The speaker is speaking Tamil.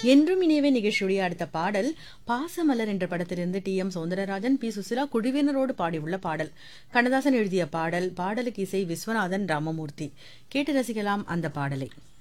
என்றும் இனியவே நிகழ்ச்சியுடைய அடுத்த பாடல் பாசமலர் என்ற படத்திலிருந்து டி.எம். சௌந்தரராஜன், பி. சுசிலா குழுவினரோடு பாடியுள்ள பாடல். கண்ணதாசன் எழுதிய பாடல். பாடலுக்கு இசை விஸ்வநாதன் ராமமூர்த்தி. கேட்டு ரசிக்கலாம் அந்த பாடலை.